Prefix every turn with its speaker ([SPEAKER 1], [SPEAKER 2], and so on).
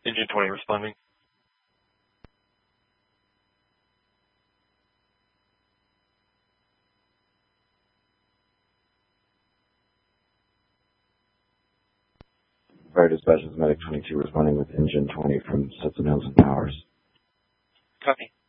[SPEAKER 1] Engine 20 responding.
[SPEAKER 2] Fire Dispatch is Medic 22 responding with Engine 20 from Stetson Hills and Powers.
[SPEAKER 1] Copy.